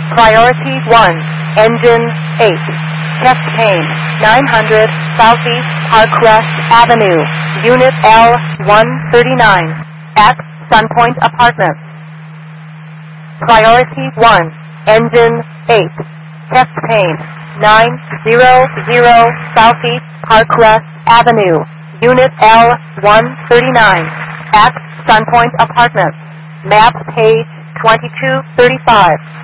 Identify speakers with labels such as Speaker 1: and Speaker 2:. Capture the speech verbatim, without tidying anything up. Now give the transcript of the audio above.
Speaker 1: Priority one, Engine eight. Chest pain, nine hundred Southeast Parkwest Avenue, Unit L one thirty-nine, at Sunpoint Apartments. Priority one, Engine eight. Chest pain, nine hundred Southeast Parkwest Avenue, Unit L one thirty-nine, at Sunpoint Apartments. Map page twenty-two thirty-five.